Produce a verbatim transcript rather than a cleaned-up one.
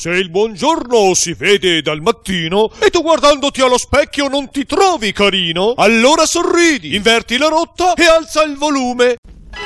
Se il buongiorno si vede dal mattino e tu guardandoti allo specchio non ti trovi carino, allora sorridi, inverti la rotta e alza il volume.